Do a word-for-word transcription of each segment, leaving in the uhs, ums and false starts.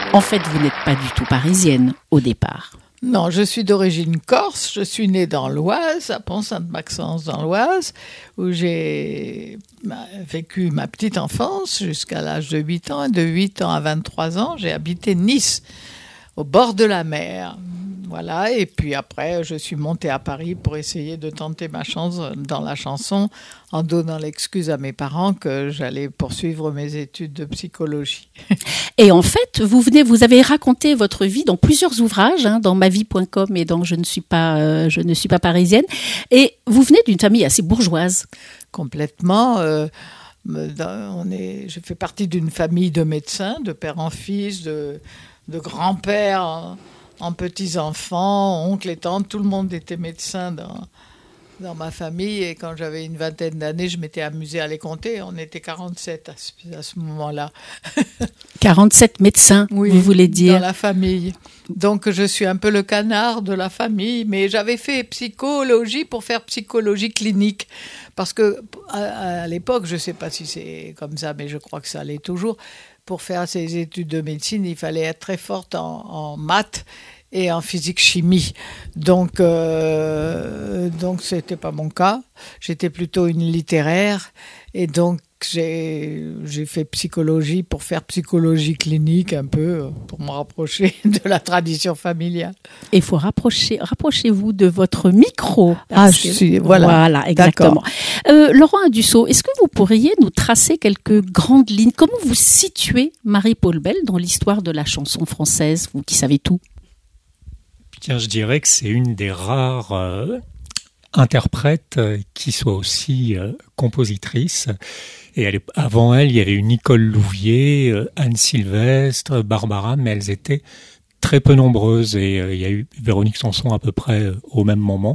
En fait, vous n'êtes pas du tout parisienne au départ. Non, je suis d'origine corse. Je suis née dans l'Oise, à Pont-Sainte-Maxence dans l'Oise, où j'ai vécu ma petite enfance jusqu'à l'âge de huit ans. Et de huit ans à vingt-trois ans, j'ai habité Nice, au bord de la mer. Voilà, et puis après, je suis montée à Paris pour essayer de tenter ma chance dans la chanson en donnant l'excuse à mes parents que j'allais poursuivre mes études de psychologie. Et en fait, vous venez, vous avez raconté votre vie dans plusieurs ouvrages, hein, dans ma vie point com et dans Je ne suis pas, euh, je ne suis pas parisienne. Et vous venez d'une famille assez bourgeoise. Complètement. Euh, on est, je fais partie d'une famille de médecins, de père en fils, de, de grands-pères en, en petits-enfants, oncles et tantes. Tout le monde était médecin dans... dans ma famille, et quand j'avais une vingtaine d'années, je m'étais amusée à les compter. On était quarante-sept à ce, à ce moment-là. quarante-sept médecins, oui, vous voulez dire? Dans la famille. Donc, je suis un peu le canard de la famille, mais j'avais fait psychologie pour faire psychologie clinique. Parce que, à, à l'époque, je ne sais pas si c'est comme ça, mais je crois que ça l'est toujours, pour faire ces études de médecine, il fallait être très forte en, en maths et en physique-chimie. Donc, euh, donc c'était pas mon cas. J'étais plutôt une littéraire. Et donc, j'ai, j'ai fait psychologie pour faire psychologie clinique un peu, pour me rapprocher de la tradition familiale. Et il faut rapprocher, rapprochez-vous de votre micro. Ah, je suis, voilà. Voilà, exactement. Euh, Laurent Adusseau, est-ce que vous pourriez nous tracer quelques grandes lignes? Comment vous situez Marie-Paule Bell dans l'histoire de la chanson française, vous qui savez tout? Tiens, je dirais que c'est une des rares euh, interprètes euh, qui soit aussi euh, compositrice. Et elle, avant elle, il y avait eu Nicole Louvier, euh, Anne Sylvestre, Barbara, mais elles étaient très peu nombreuses. Et euh, il y a eu Véronique Sanson à peu près euh, au même moment.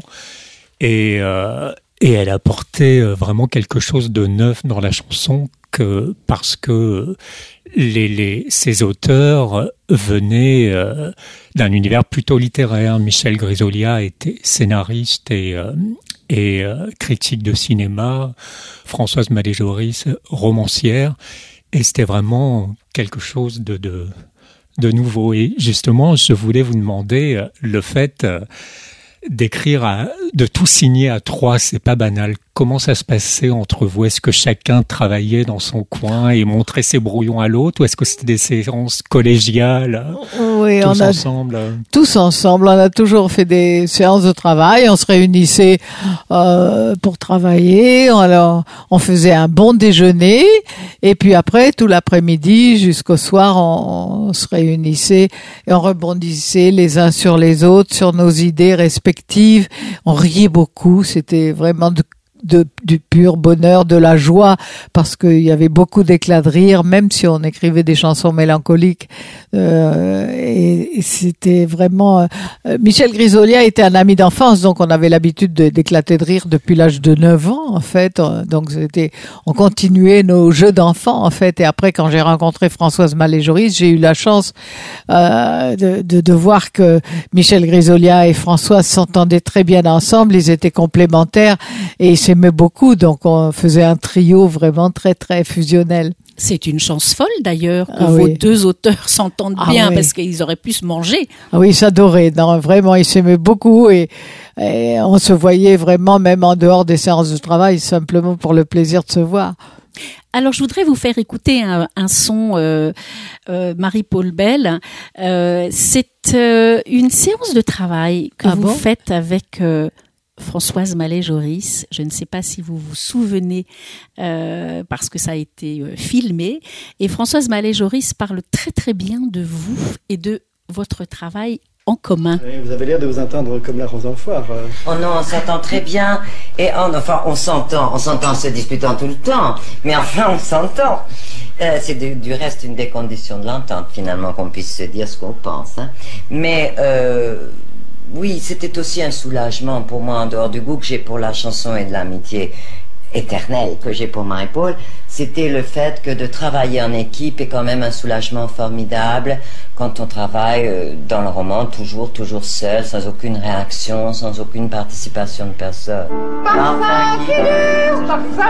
Et, euh, et elle apportait euh, vraiment quelque chose de neuf dans la chanson, que, parce que les, les, ces auteurs venaient euh, d'un univers plutôt littéraire. Michel Grisolia était scénariste et, euh, et euh, critique de cinéma, Françoise Malé-Joris, romancière, et c'était vraiment quelque chose de, de, de nouveau. Et justement, je voulais vous demander euh, le fait euh, d'écrire, à, de tout signer à trois, c'est pas banal. Comment ça se passait entre vous? Est-ce que chacun travaillait dans son coin et montrait ses brouillons à l'autre, ou est-ce que c'était des séances collégiales, oui, tous on a, ensemble? Tous ensemble, on a toujours fait des séances de travail, on se réunissait euh, pour travailler, alors on faisait un bon déjeuner, et puis après, tout l'après-midi jusqu'au soir, on, on se réunissait et on rebondissait les uns sur les autres, sur nos idées respectives, on riait beaucoup, c'était vraiment de De, du pur bonheur, de la joie, parce qu'il y avait beaucoup d'éclats de rire, même si on écrivait des chansons mélancoliques. Euh, et, et c'était vraiment... Euh, Michel Grisolia était un ami d'enfance, donc on avait l'habitude de, d'éclater de rire depuis l'âge de neuf ans, en fait. Donc c'était, on continuait nos jeux d'enfants, en fait. Et après, quand j'ai rencontré Françoise Malé-Joris, j'ai eu la chance euh, de, de, de voir que Michel Grisolia et Françoise s'entendaient très bien ensemble, ils étaient complémentaires, et ils s'aimaient beaucoup, donc on faisait un trio vraiment très très fusionnel. C'est une chance folle d'ailleurs que ah, vos oui. deux auteurs s'entendent ah, bien, oui. parce qu'ils auraient pu se manger. Ah oui, ils s'adoraient, non, vraiment, ils s'aimaient beaucoup, et, et on se voyait vraiment même en dehors des séances de travail, simplement pour le plaisir de se voir. Alors, je voudrais vous faire écouter un, un son euh, euh, Marie-Paule Bell. Euh, c'est euh, une séance de travail que ah vous bon faites avec... Euh, Françoise Malé-Joris, je ne sais pas si vous vous souvenez, euh, parce que ça a été euh, filmé, et Françoise Malé-Joris parle très très bien de vous et de votre travail en commun. Oui, vous avez l'air de vous entendre comme la rose en foire. Oh non, on s'entend très bien, et on, enfin on s'entend, on s'entend en se disputant tout le temps, mais enfin on s'entend. Euh, c'est du, du reste une des conditions de l'entente, finalement, qu'on puisse se dire ce qu'on pense. Hein. Mais... Euh, oui, c'était aussi un soulagement pour moi, en dehors du goût que j'ai pour la chanson et de l'amitié éternelle que j'ai pour Marie-Paule. C'était le fait que de travailler en équipe est quand même un soulagement formidable quand on travaille dans le roman, toujours, toujours seul, sans aucune réaction, sans aucune participation de personne. Parfum qui dure, parfum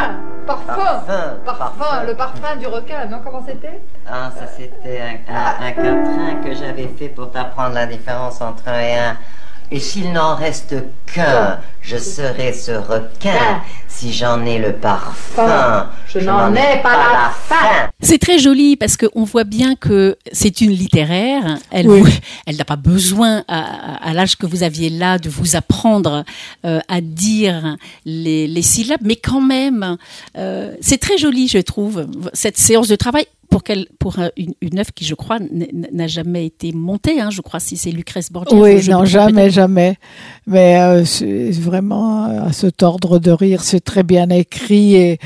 Parfum. Parfum. Parfum, Parfum. le parfum du requin, non? Comment c'était? Ah, ça c'était un, un, un quatrain que j'avais fait pour t'apprendre la différence entre un et un. Et s'il n'en reste qu'un, je serai ce requin si j'en ai le parfum. Je n'en ai pas la faim. C'est très joli parce qu'on voit bien que c'est une littéraire. Elle, Oui. vous- elle n'a pas besoin, à, à l'âge que vous aviez là, de vous apprendre euh, à dire les, les syllabes, mais quand même, euh, c'est très joli, je trouve, cette séance de travail. Pour, quelle, pour un- une, une œuvre qui, je crois, n- n'a jamais été montée, hein, je crois, si c'est Lucrèce Borgia. Oui, je non, me trompe jamais, peut-être. jamais. Mais euh, c'est vraiment à se tordre de rire. C'est très bien écrit et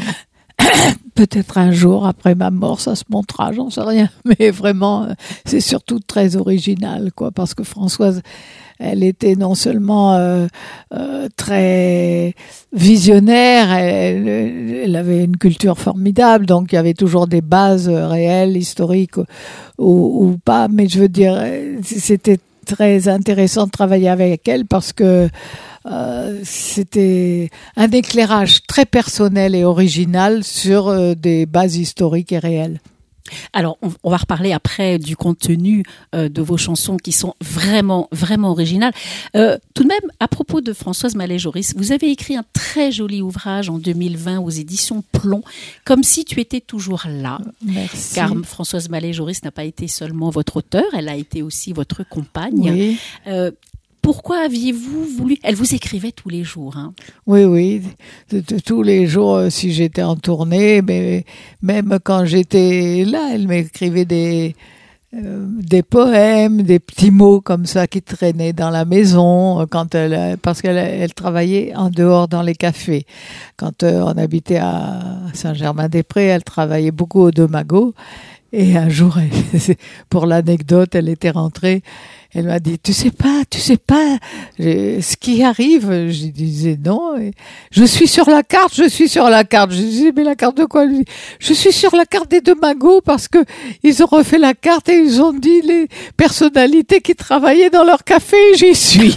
peut-être un jour après ma mort, ça se montera, j'en sais rien. Mais vraiment, euh, c'est surtout très original, quoi, parce que Françoise, elle était non seulement euh, euh, très visionnaire, elle, elle avait une culture formidable, donc il y avait toujours des bases réelles, historiques ou, ou pas. Mais je veux dire, c'était très intéressant de travailler avec elle parce que euh, c'était un éclairage très personnel et original sur euh, des bases historiques et réelles. Alors, on, on va reparler après du contenu euh, de vos chansons qui sont vraiment, vraiment originales. Euh, tout de même, à propos de Françoise Mallet-Joris, vous avez écrit un très joli ouvrage en deux mille vingt aux éditions Plomb, Comme si tu étais toujours là. Merci. Car Françoise Mallet-Joris n'a pas été seulement votre auteur, elle a été aussi votre compagne. Oui, Euh, pourquoi aviez-vous voulu... Elle vous écrivait tous les jours, hein. oui, oui. De- de- tous les jours, euh, si j'étais en tournée, mais même quand j'étais là, elle m'écrivait des euh, des poèmes, des petits mots comme ça qui traînaient dans la maison, euh, quand elle, euh, parce qu'elle elle travaillait en dehors dans les cafés. Quand euh, on habitait à Saint-Germain-des-Prés, elle travaillait beaucoup au Domago. Et un jour, elle- pour l'anecdote, elle était rentrée. Elle m'a dit, tu sais pas, tu sais pas j'ai- ce qui arrive. Je disais non. Et, je suis sur la carte, je suis sur la carte. Je disais, mais la carte de quoi? Elle dit, je suis sur la carte des Domago parce que ils ont refait la carte et ils ont dit les personnalités qui travaillaient dans leur café et j'y suis.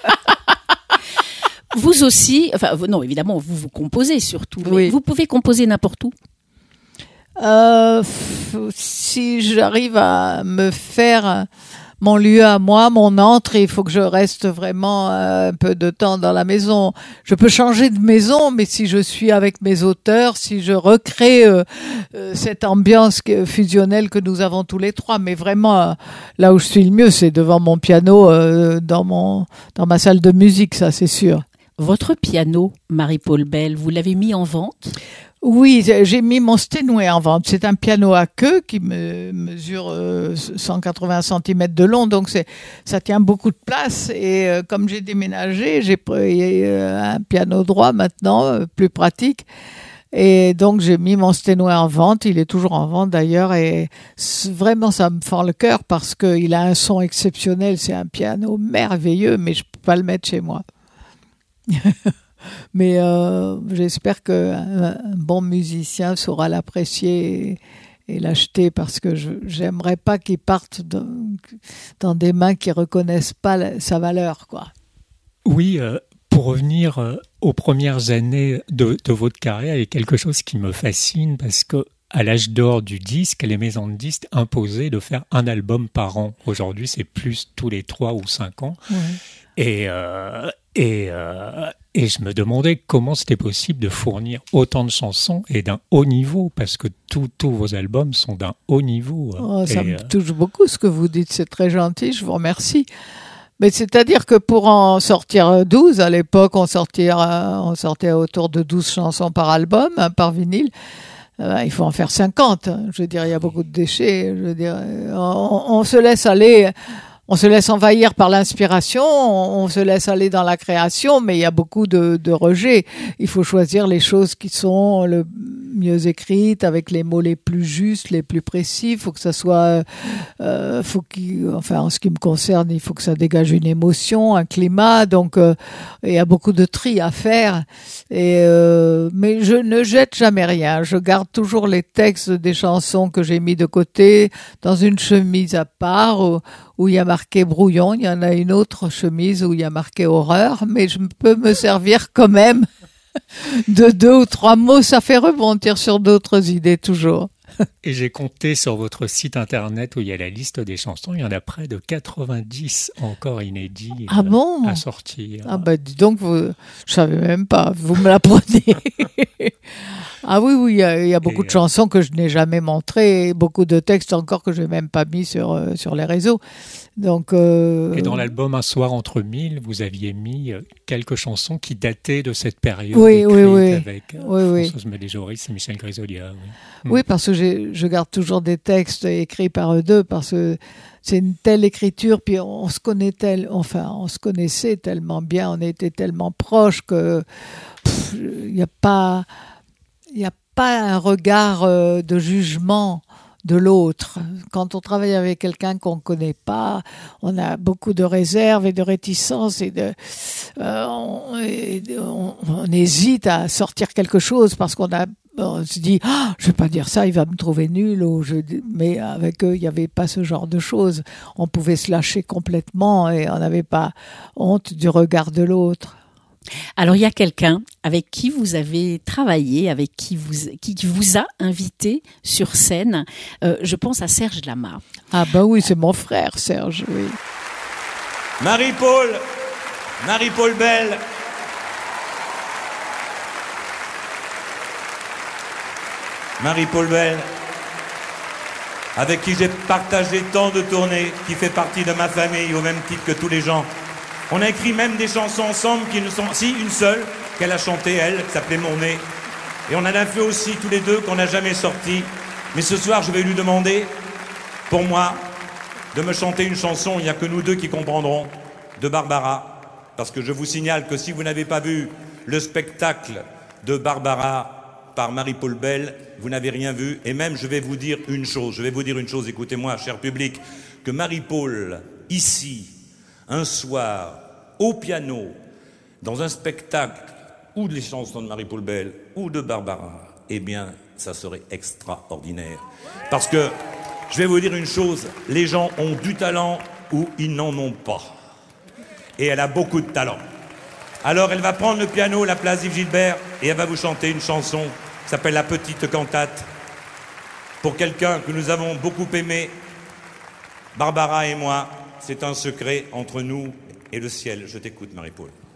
Vous aussi, enfin vous- non, évidemment, vous vous composez surtout, mais Oui. vous pouvez composer n'importe où. Euh, f- si j'arrive à me faire mon lieu à moi, mon antre, il faut que je reste vraiment euh, un peu de temps dans la maison. Je peux changer de maison, mais si je suis avec mes auteurs, si je recrée euh, euh, cette ambiance que- fusionnelle que nous avons tous les trois, mais vraiment euh, là où je suis le mieux, c'est devant mon piano, euh, dans mon dans ma salle de musique, ça c'est sûr. Votre piano, Marie-Paul Bell, vous l'avez mis en vente? Oui, j'ai mis mon Steinway en vente. C'est un piano à queue qui me mesure euh, cent quatre-vingts centimètres de long, donc c'est ça tient beaucoup de place. Et euh, comme j'ai déménagé, j'ai pris euh, un piano droit maintenant, euh, plus pratique. Et donc j'ai mis mon Steinway en vente. Il est toujours en vente d'ailleurs. Et c'est- vraiment, ça me fend le cœur parce qu'il a un son exceptionnel. C'est un piano merveilleux, mais je peux pas le mettre chez moi. Mais euh, j'espère qu'un un bon musicien saura l'apprécier et, et l'acheter parce que je j'aimerais pas qu'il parte dans, dans des mains qui reconnaissent pas la- sa valeur, quoi. Oui, euh, pour revenir euh, aux premières années de, de votre carrière, il y a quelque chose qui me fascine parce que à l'âge d'or du disque, les maisons de disques imposaient de faire un album par an. Aujourd'hui, c'est plus tous les trois ou cinq ans. Ouais. Et, euh, et, euh, et je me demandais comment c'était possible de fournir autant de chansons et d'un haut niveau, parce que tous tous vos albums sont d'un haut niveau. Oh, ça Et, me euh, touche beaucoup ce que vous dites, c'est très gentil, je vous remercie. Mais c'est-à-dire que pour en sortir douze, à l'époque, on sortait, on sortait autour de douze chansons par album, hein, par vinyle. Euh, il faut en faire cinquante. Je veux dire, il y a beaucoup de déchets. Je veux dire, on, on se laisse aller, on se laisse envahir par l'inspiration, on, on se laisse aller dans la création, mais il y a beaucoup de, de rejets. Il faut choisir les choses qui sont le mieux écrites, avec les mots les plus justes, les plus précis. Il faut que ça soit, euh, faut qu'il, enfin, en ce qui me concerne, il faut que ça dégage une émotion, un climat. Donc, euh, il y a beaucoup de tri à faire. Et euh, mais je ne jette jamais rien. Je garde toujours les textes des chansons que j'ai mis de côté dans une chemise à part où, où il y a marqué brouillon. Il y en a une autre chemise où il y a marqué horreur, mais je peux me servir quand même De deux ou trois mots, ça fait rebondir sur d'autres idées toujours. Et j'ai compté sur votre site internet où il y a la liste des chansons, il y en a près de quatre-vingt-dix encore inédits ah bon à sortir. Ah bah dis donc, vous, je savais même pas, vous me l'apprenez. Ah oui, oui, il y a, il y a beaucoup et de chansons que je n'ai jamais montrées, et beaucoup de textes encore que je n'ai même pas mis sur, euh, sur les réseaux. Donc, euh... Et dans l'album Un soir entre mille, vous aviez mis quelques chansons qui dataient de cette période, oui, oui, oui. avec oui, Françoise oui. Malet-Joris et Michel Grisolia. Oui, oui parce que j'ai, je garde toujours des textes écrits par eux deux, parce que c'est une telle écriture, puis on, on se connaît tel, enfin, on se connaissait tellement bien, on était tellement proches que il n'y a pas, il n'y a pas un regard euh, de jugement de l'autre. Quand on travaille avec quelqu'un qu'on ne connaît pas, on a beaucoup de réserves et de réticences et de, euh, on, et on, on hésite à sortir quelque chose parce qu'on a, on se dit, ah, je vais pas dire ça, il va me trouver nul. Ou je, mais avec eux, il n'y avait pas ce genre de choses. On pouvait se lâcher complètement et on n'avait pas honte du regard de l'autre. Alors, il y a quelqu'un avec qui vous avez travaillé, avec qui vous, qui vous a invité sur scène. Euh, je pense à Serge Lama. Ah bah oui, c'est mon frère, Serge, oui. Marie-Paul, Marie-Paul Bell. Marie-Paul Bell, avec qui j'ai partagé tant de tournées, qui fait partie de ma famille au même titre que tous les gens. On a écrit même des chansons ensemble qui ne sont... Si, une seule, qu'elle a chantée, elle, qui s'appelait Mon Nez. Et on en a fait aussi tous les deux qu'on n'a jamais sorti. Mais ce soir, je vais lui demander, pour moi, de me chanter une chanson, il n'y a que nous deux qui comprendrons, de Barbara. Parce que je vous signale que si vous n'avez pas vu le spectacle de Barbara par Marie-Paul Bell, vous n'avez rien vu. Et même, je vais vous dire une chose, je vais vous dire une chose, écoutez-moi, cher public, que Marie-Paul, ici, un soir, au piano, dans un spectacle, ou des chansons de Marie-Paul Bell, ou de Barbara, eh bien, ça serait extraordinaire. Parce que, je vais vous dire une chose, les gens ont du talent ou ils n'en ont pas. Et elle a beaucoup de talent. Alors, elle va prendre le piano, la place d'Yves Gilbert, et elle va vous chanter une chanson qui s'appelle La Petite Cantate, pour quelqu'un que nous avons beaucoup aimé, Barbara et moi. C'est un secret entre nous et le ciel. Je t'écoute, Marie-Paul.